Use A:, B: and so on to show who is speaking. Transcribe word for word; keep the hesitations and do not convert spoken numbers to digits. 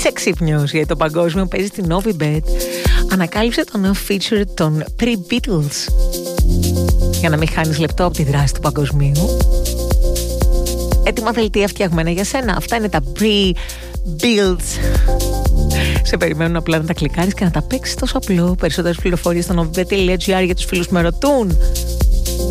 A: Είσαι ξύπνιος, γιατί το παγκόσμιο παίζει στην Novibet. Ανακάλυψε το νέο feature των Pre-Beatles για να μην χάνεις λεπτό από τη δράση του παγκοσμίου. Έτοιμα δελτία φτιαγμένα για σένα. Αυτά είναι τα Pre-Builds. Σε περιμένουν απλά να τα κλικάρεις και να τα παίξεις τόσο απλό. Περισσότερες πληροφορίες στο novibet τελεία gr για τους φίλους που με ρωτούν.